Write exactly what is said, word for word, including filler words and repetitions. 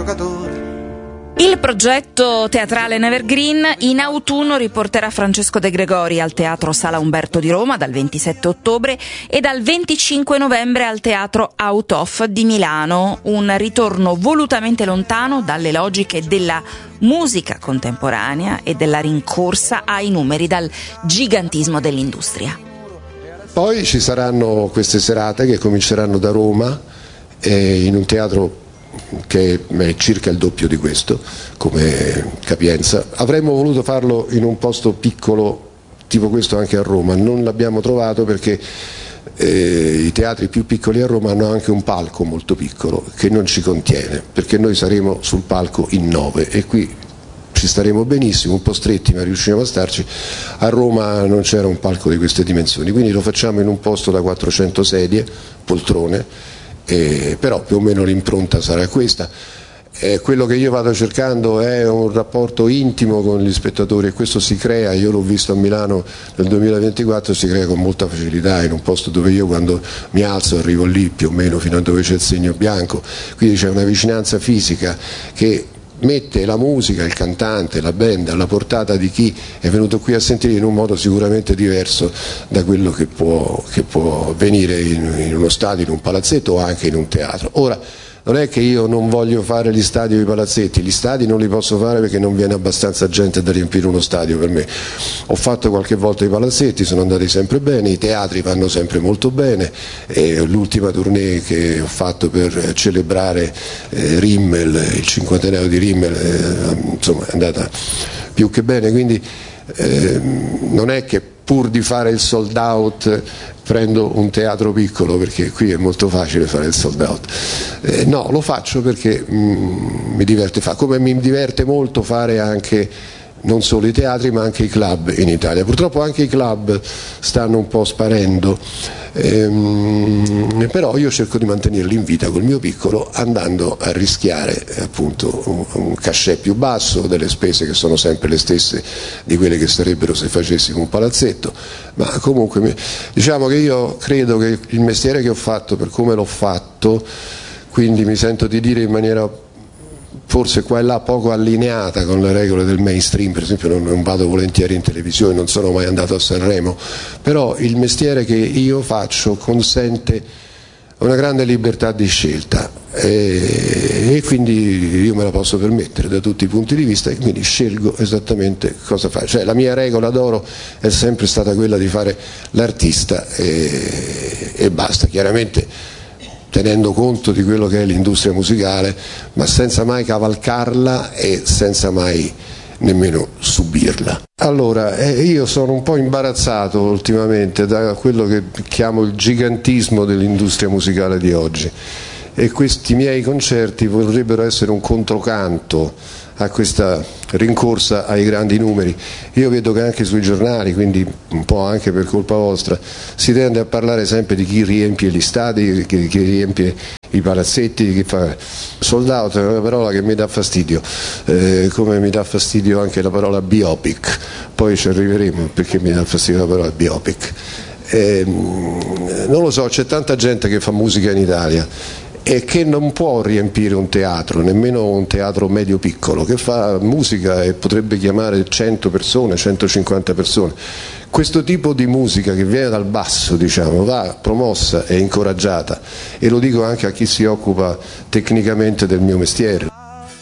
giocatore. Il progetto teatrale Nevergreen in autunno riporterà Francesco De Gregori al Teatro Sala Umberto di Roma dal ventisette ottobre e dal venticinque novembre al Teatro Out of di Milano, un ritorno volutamente lontano dalle logiche della musica contemporanea e della rincorsa ai numeri dal gigantismo dell'industria. Poi ci saranno queste serate che cominceranno da Roma eh, in un teatro che è circa il doppio di questo come capienza. Avremmo voluto farlo in un posto piccolo tipo questo anche a Roma, non l'abbiamo trovato perché eh, i teatri più piccoli a Roma hanno anche un palco molto piccolo che non ci contiene, perché noi saremo sul palco in nove e qui ci staremo benissimo, un po' stretti ma riusciremo a starci. A Roma non c'era un palco di queste dimensioni, quindi lo facciamo in un posto da quattrocento sedie, poltrone. Eh, però più o meno l'impronta sarà questa. Eh, quello che io vado cercando è un rapporto intimo con gli spettatori e questo si crea, io l'ho visto a Milano nel duemilaventiquattro, si crea con molta facilità in un posto dove io quando mi alzo arrivo lì più o meno fino a dove c'è il segno bianco, quindi c'è una vicinanza fisica che mette la musica, il cantante, la band alla portata di chi è venuto qui a sentire in un modo sicuramente diverso da quello che può, che può venire in, in uno stadio, in un palazzetto o anche in un teatro. Ora, non è che io non voglio fare gli stadi o i palazzetti, gli stadi non li posso fare perché non viene abbastanza gente da riempire uno stadio per me. Ho fatto qualche volta i palazzetti, sono andati sempre bene, i teatri vanno sempre molto bene, e l'ultima tournée che ho fatto per celebrare eh, Rimmel, il cinquantenario di Rimmel, eh, insomma è andata più che bene, quindi eh, non è che pur di fare il sold out prendo un teatro piccolo perché qui è molto facile fare il sold out, eh, no, lo faccio perché mm, mi diverte fare, come mi diverte molto fare anche non solo i teatri ma anche i club in Italia. Purtroppo anche i club stanno un po' sparendo, ehm, però io cerco di mantenerli in vita col mio piccolo andando a rischiare appunto un, un cachet più basso, delle spese che sono sempre le stesse di quelle che sarebbero se facessimo un palazzetto, ma comunque diciamo che io credo che il mestiere che ho fatto per come l'ho fatto, quindi mi sento di dire in maniera forse qua e là poco allineata con le regole del mainstream, per esempio non, non vado volentieri in televisione, non sono mai andato a Sanremo, però il mestiere che io faccio consente una grande libertà di scelta e, e quindi io me la posso permettere da tutti i punti di vista e quindi scelgo esattamente cosa fare. Cioè, la mia regola d'oro è sempre stata quella di fare l'artista e, e basta, chiaramente tenendo conto di quello che è l'industria musicale, ma senza mai cavalcarla e senza mai nemmeno subirla. Allora, eh, io sono un po' imbarazzato ultimamente da quello che chiamo il gigantismo dell'industria musicale di oggi e questi miei concerti vorrebbero essere un controcanto a questa rincorsa ai grandi numeri. Io vedo che anche sui giornali, quindi un po' anche per colpa vostra, si tende a parlare sempre di chi riempie gli stadi, chi, chi riempie i palazzetti, chi fa sold out. È una parola che mi dà fastidio, eh, come mi dà fastidio anche la parola biopic, poi ci arriveremo perché mi dà fastidio la parola biopic. Eh, non lo so, c'è tanta gente che fa musica in Italia e che non può riempire un teatro, nemmeno un teatro medio piccolo, che fa musica e potrebbe chiamare cento persone, centocinquanta persone. Questo tipo di musica che viene dal basso, diciamo, va promossa e incoraggiata, e lo dico anche a chi si occupa tecnicamente del mio mestiere.